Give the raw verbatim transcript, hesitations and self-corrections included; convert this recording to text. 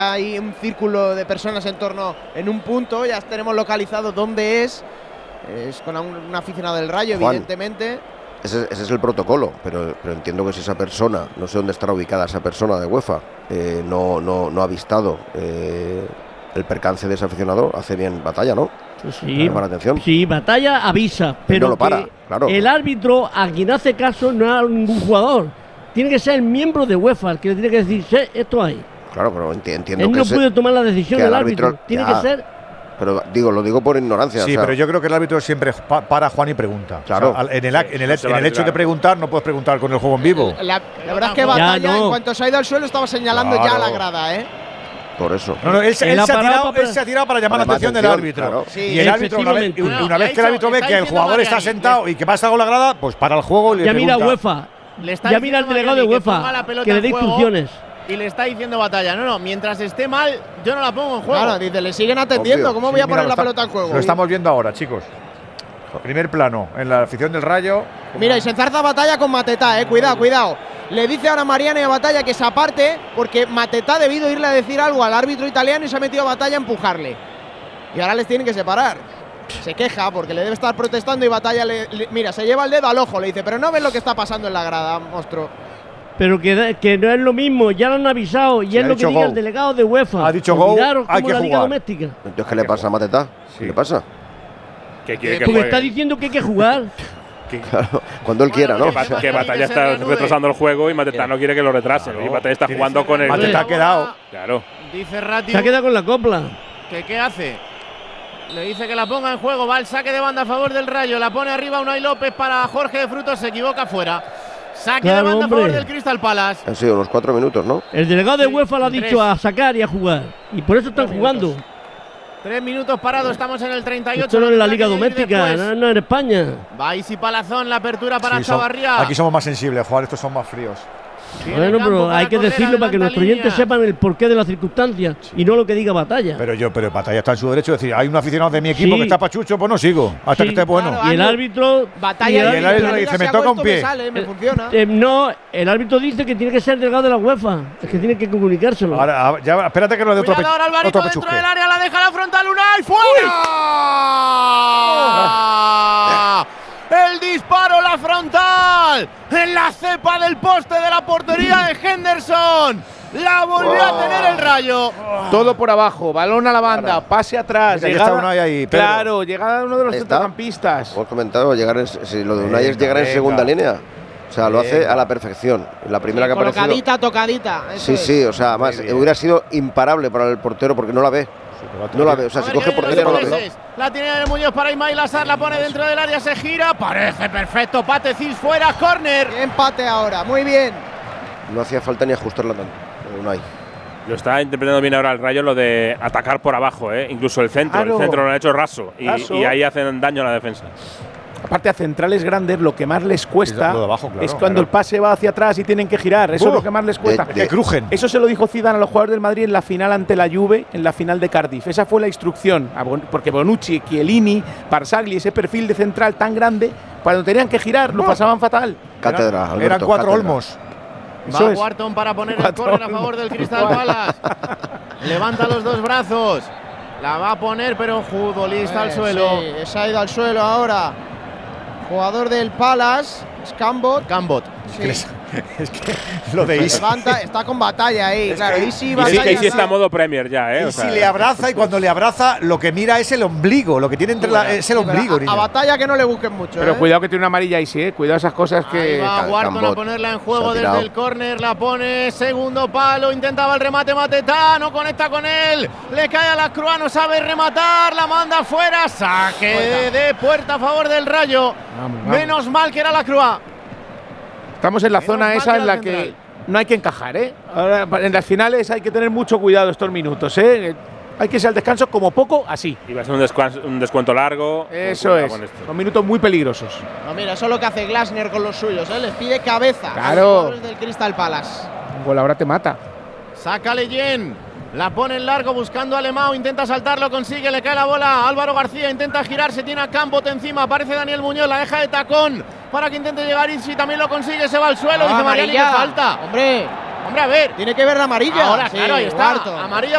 hay un círculo de personas en torno en un punto, ya tenemos localizado dónde es. Es con un, un aficionado del Rayo, Juan, evidentemente. Ese, ese es el protocolo, pero, pero entiendo que si esa persona, no sé dónde estará ubicada esa persona de UEFA, eh, no, no, no ha avistado eh, el percance de ese aficionado, hace bien Batalla, ¿no? Sí, para atención. Sí, Batalla avisa, pero no lo para, que claro. El árbitro a quien hace caso no es ningún jugador. Tiene que ser el miembro de UEFA el que le tiene que decir, sí, esto hay. Claro, pero enti entiendo Él que no ese, puede tomar la decisión del árbitro, árbitro. Tiene ya, que ser. Pero digo, lo digo por ignorancia. Sí, o sea, pero yo creo que el árbitro siempre pa para Juan y pregunta. Claro. O sea, en el, sí, en el, en el hecho de preguntar, no puedes preguntar con el juego en vivo. La, la verdad es que Batalla, no. en cuanto se ha ido al suelo, estaba señalando claro. ya la grada, ¿eh? Por eso. No, no, él, él, se, él, se tirado, él se ha tirado para llamar para la atención del árbitro. Claro. Sí, y el árbitro, una vez, una, una vez que el árbitro ve que el jugador está sentado y que pasa con la grada, pues para el juego le ya pregunta. mira UEFA. Le está ya mira al delegado de UEFA que, que le dé instrucciones. Y le está diciendo Batalla, no, no, mientras esté mal, yo no la pongo en juego. Claro, dice, le siguen atendiendo, Obvio. ¿cómo Sí, voy a mira, poner la está, pelota en juego? Lo estamos viendo ahora, chicos. Primer plano, en la afición del Rayo. Mira, y se enzarza Batalla con Matetá, eh, cuidado, cuidado. Le dice ahora Mariano y a Batalla que se aparte, porque Matetá ha debido irle a decir algo al árbitro italiano y se ha metido a Batalla a empujarle. Y ahora les tienen que separar. Se queja porque le debe estar protestando y Batalla le, le, mira, se lleva el dedo al ojo, le dice, pero no ves lo que está pasando en la grada, monstruo. Pero que, que no es lo mismo, ya lo han avisado, y es lo que diga el delegado de UEFA. Ha dicho go, hay que la Liga jugar. Doméstica. Entonces, ¿qué le pasa a Matetá? Sí. ¿Qué le pasa? ¿Qué quiere que Porque juegue? está diciendo que hay que jugar. Claro, cuando él quiera, ¿no? Que, bat que Batalla está retrasando el juego y Matetá no quiere que lo retrase. Claro. Y Batalla está jugando con el. Matetá ha quedado. Claro. Dice Ratti. Se ha quedado con la copla. ¿Que qué hace? Le dice que la ponga en juego. Va el saque de banda a favor del Rayo. La pone arriba Unai López para Jorge de Frutos. Se equivoca fuera. Saque claro, de banda hombre. a favor del Crystal Palace. Han sido unos cuatro minutos, ¿no? El delegado de sí, UEFA lo ha dicho tres. a sacar y a jugar. Y por eso están Tres jugando. Minutos. Tres minutos parados, estamos en el treinta y ocho. Esto no es la Liga Doméstica, no, no en España. Va Isi Palazón, la apertura para Sí, Chavarría. Son, aquí somos más sensibles, Juan, estos son más fríos. Bueno, pero hay que decirlo para que nuestros oyentes sepan el porqué de las circunstancias sí. y no lo que diga Batalla. Pero yo, pero Batalla está en su derecho de decir, hay un aficionado de mi equipo sí. que está pachucho, pues no sigo, hasta sí. que esté bueno. Claro, y el árbitro. Batalla y el, y el árbitro le dice, me toca un pie. Me sale, me funciona. Eh, no, el árbitro dice que tiene que ser delegado de la UEFA, es que tiene que comunicárselo. Ahora, ya, espérate que lo de otro, Cuidado, ahora Alvarito otro dentro pechusque. del área, la deja la frontal, Unai, ¡fuera! El disparo, la frontal, en la cepa del poste de la portería de Henderson. La volvió oh. a tener el Rayo. Todo por abajo, balón a la banda, claro. pase atrás. Llegada, está Unai ahí, claro, llegada de uno de los centrocampistas. Hemos comentado, llegar en, si lo de Unai es llegar venga. en segunda línea. O sea, lo hace a la perfección. La primera sí, que apareció. Colocadita, tocadita. Sí, sí, o sea, además sí, hubiera sido imparable para el portero porque no la ve. No la ve, o sea, si coge portería no la ve. La tiene el Muñoz para Ismail Assar, la pone dentro del área, se gira, parece perfecto, Pate Cis fuera, córner. Empate ahora, muy bien. No hacía falta ni ajustarla tanto, Unai. Lo está interpretando bien ahora el Rayo, lo de atacar por abajo, ¿eh? Incluso el centro, claro. el centro lo han hecho raso y, raso y ahí hacen daño a la defensa. Aparte a centrales grandes lo que más les cuesta es, abajo, claro, es cuando claro. el pase va hacia atrás y tienen que girar. Eso uh, es lo que más les cuesta. De, de, que crujen. Eso se lo dijo Zidane a los jugadores del Madrid en la final ante la Juve, en la final de Cardiff. Esa fue la instrucción. Porque Bonucci, Chiellini, Barzagli, ese perfil de central tan grande, cuando tenían que girar lo pasaban fatal. Cátedra, Eran, Alberto, eran cuatro cátedra. olmos. Va Wharton para poner el córner a favor del Crystal Palace. Levanta los dos brazos. La va a poner, pero futbolista eh, al suelo. Sí, se ha ido al suelo ahora. Jugador del Palace, Scambot. Scambot. Sí. Es que lo de Isi. Levanta, está con Batalla ahí. Es claro, que, Isi, y Batalla. sí, que Isi está en modo Premier ya, ¿eh? Y o sea, si le abraza y cuando le abraza, lo que mira es el ombligo. Lo que tiene entre la, es el ombligo. A, a Batalla que no le busquen mucho. Pero ¿eh? cuidado que tiene una amarilla Isi, ¿eh? Cuidado esas cosas que. Ahí va Wharton a ponerla en juego desde el córner. La pone, segundo palo. Intentaba el remate Matetá. No conecta con él. Le cae a la Croix, no sabe rematar. La manda afuera. Saque puerta. de puerta a favor del Rayo. Vamos, vamos. Menos mal que era la Croix. Estamos en la zona esa en la que no hay que encajar, ¿eh? Ahora, en las finales hay que tener mucho cuidado estos minutos, ¿eh? Hay que irse al descanso como poco así. Y va a ser un descuento, un descuento largo. Eso es. Son minutos muy peligrosos. No, mira, eso es lo que hace Glasner con los suyos, ¿eh? Les pide cabeza. Claro. A los jugadores del Crystal Palace. Un gol ahora te mata. Saca Leyen. La pone en largo buscando a Alemão, intenta saltar, lo consigue, le cae la bola. Álvaro García intenta girarse, tiene a Campbell encima, aparece Daniel Muñoz, la deja de tacón para que intente llegar Isi, también lo consigue, se va al suelo, ah, dice Mariani que falta. Hombre, hombre, a ver. Tiene que ver la amarilla. Ahora, sí, claro, ahí está. Wharton. Amarilla